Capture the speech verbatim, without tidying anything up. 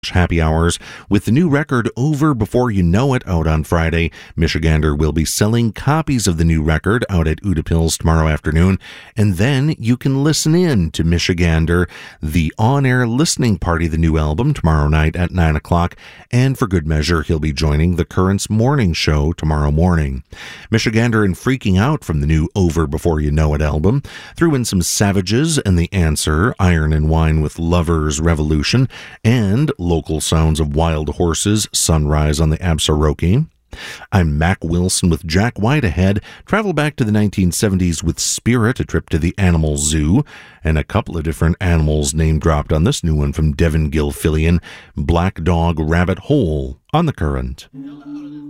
Happy Hours with the new record Over Before You Know It out on Friday. Michigander will be selling copies of the new record out at Utapils tomorrow afternoon, and then you can listen in to Michigander, the on-air listening party, the new album, tomorrow night at nine o'clock, and for good measure, he'll be joining the Currents morning show tomorrow morning. Michigander and Freaking Out from the new Over Before You Know It album, threw in some Savages and The Answer, Iron and Wine with Lovers Revolution, and local sounds of Wild Horses, Sunrise on the Absaroki. I'm Mac Wilson with Jack White ahead. Travel back to the nineteen seventies with Spirit, a trip to the Animal Zoo, and a couple of different animals name dropped on this new one from Devin Gilfillian, Black Dog Rabbit Hole on The Current.